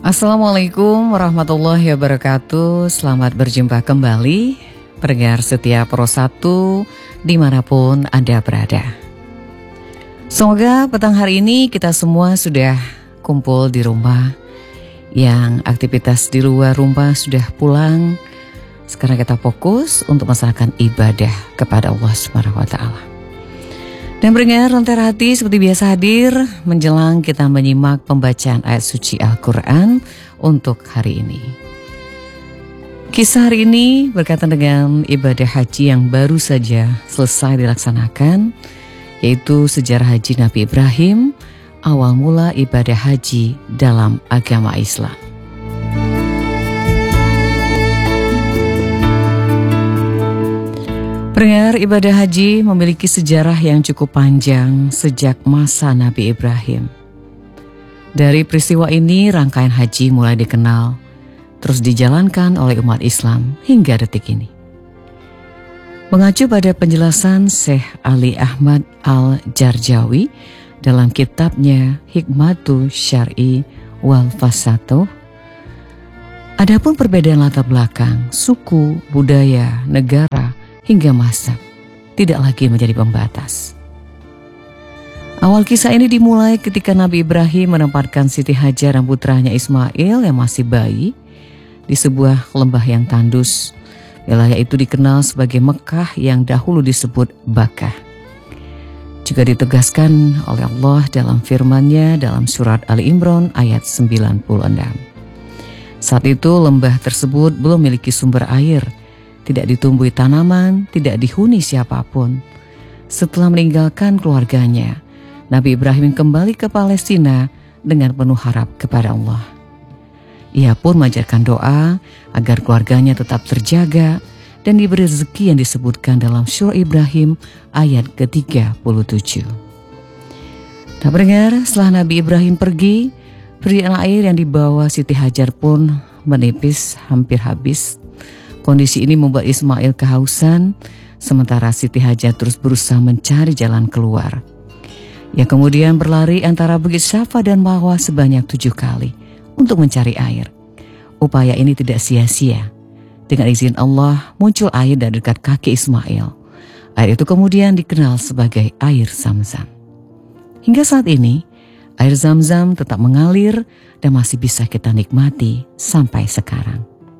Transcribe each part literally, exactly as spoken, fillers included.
Assalamualaikum warahmatullahi wabarakatuh. Selamat berjumpa kembali pendengar setia Pro satu dimanapun Anda berada. Semoga petang hari ini kita semua sudah kumpul di rumah. Yang aktivitas di luar rumah sudah pulang. Sekarang kita fokus untuk melaksanakan ibadah kepada Allah subhanahu wa taala. Dan pendengar Lentera Hati seperti biasa hadir menjelang kita menyimak pembacaan ayat suci Al-Quran untuk hari ini. Kisah hari ini berkaitan dengan ibadah haji yang baru saja selesai dilaksanakan, yaitu sejarah haji Nabi Ibrahim, awal mula ibadah haji dalam agama Islam. Pendengar, ibadah haji memiliki sejarah yang cukup panjang sejak masa Nabi Ibrahim. Dari peristiwa ini, rangkaian haji mulai dikenal, terus dijalankan oleh umat Islam hingga detik ini. Mengacu pada penjelasan Syekh Ali Ahmad Al-Jarjawi dalam kitabnya Hikmatu Syar'i wal Fasatuh, adapun perbedaan latar belakang, suku, budaya, negara, hingga masa tidak lagi menjadi pembatas. Awal kisah ini dimulai ketika Nabi Ibrahim menempatkan Siti Hajar dan putranya Ismail yang masih bayi di sebuah lembah yang tandus. Wilayah itu dikenal sebagai Mekah yang dahulu disebut Bakkah. Juga ditegaskan oleh Allah dalam firman-Nya dalam surat Ali Imran ayat sembilan puluh enam. Saat itu lembah tersebut belum memiliki sumber air, tidak ditumbuhi tanaman, tidak dihuni siapapun. Setelah meninggalkan keluarganya, Nabi Ibrahim kembali ke Palestina dengan penuh harap kepada Allah. Ia pun mengajarkan doa agar keluarganya tetap terjaga dan diberi rezeki yang disebutkan dalam surah Ibrahim ayat ke tiga puluh tujuh. Nah, pendengar, setelah Nabi Ibrahim pergi, persediaan air yang dibawa Siti Hajar pun menipis, hampir habis. Kondisi ini membuat Ismail kehausan, sementara Siti Hajar terus berusaha mencari jalan keluar. Ia kemudian berlari antara Bukit Syafa dan Marwah sebanyak tujuh kali untuk mencari air. Upaya ini tidak sia-sia. Dengan izin Allah muncul air dari dekat kaki Ismail. Air itu kemudian dikenal sebagai air Zam-Zam. Hingga saat ini, air Zam-Zam tetap mengalir dan masih bisa kita nikmati sampai sekarang.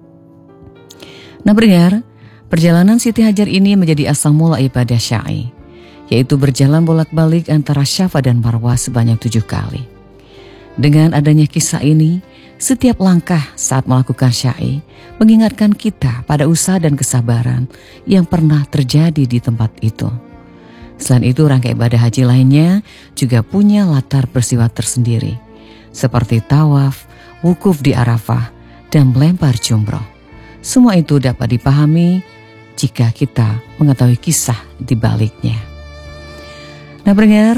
Nah, pendengar, perjalanan Siti Hajar ini menjadi asal mula ibadah syai, yaitu berjalan bolak-balik antara Syafa dan Marwah sebanyak tujuh kali. Dengan adanya kisah ini, setiap langkah saat melakukan syai mengingatkan kita pada usaha dan kesabaran yang pernah terjadi di tempat itu. Selain itu, rangkaian ibadah haji lainnya juga punya latar peristiwa tersendiri, seperti tawaf, wukuf di Arafah, dan melempar jumroh. Semua itu dapat dipahami jika kita mengetahui kisah di baliknya. Nah, pendengar,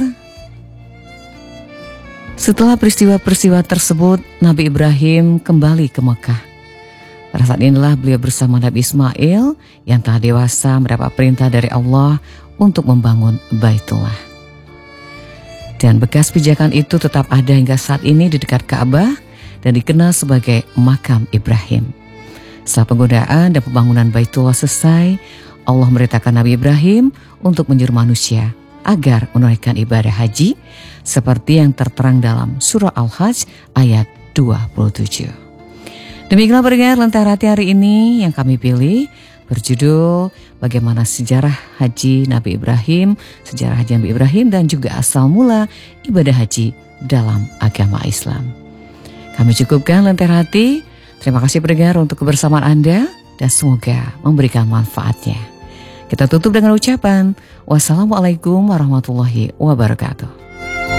setelah peristiwa-peristiwa tersebut, Nabi Ibrahim kembali ke Mekah. Pada saat inilah beliau bersama Nabi Ismail yang telah dewasa mendapat perintah dari Allah untuk membangun Baitullah. Dan bekas pijakan itu tetap ada hingga saat ini di dekat Ka'bah dan dikenal sebagai Makam Ibrahim. Setelah penggunaan dan pembangunan Baitullah selesai, Allah memerintahkan Nabi Ibrahim untuk menyuruh manusia agar menunaikan ibadah haji seperti yang terterang dalam surah Al-Hajj ayat dua puluh tujuh. Demikianlah pendengar Lentera Hati hari ini yang kami pilih berjudul bagaimana sejarah haji Nabi Ibrahim, sejarah haji Nabi Ibrahim dan juga asal mula ibadah haji dalam agama Islam. Kami cukupkan Lentera Hati. Terima kasih pendengar untuk kebersamaan Anda dan semoga memberikan manfaatnya. Kita tutup dengan ucapan wassalamualaikum warahmatullahi wabarakatuh.